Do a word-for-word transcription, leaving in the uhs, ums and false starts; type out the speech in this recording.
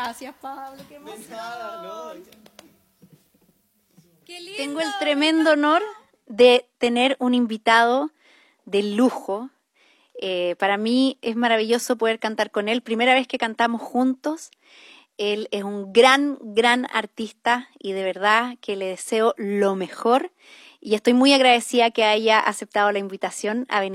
Gracias, Pablo, qué emoción. Nada, no. Qué lindo. Tengo el tremendo honor de tener un invitado de lujo. Eh, para mí es maravilloso poder cantar con él. Primera vez que cantamos juntos. Él es un gran, gran artista y de verdad que le deseo lo mejor. Y estoy muy agradecida que haya aceptado la invitación a venir.